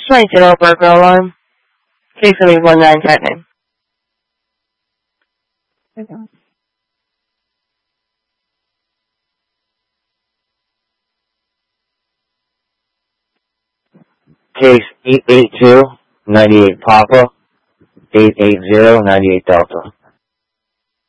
20 burglar alarm. Case number 1959. Case 882-98 Papa, 880-98 Delta.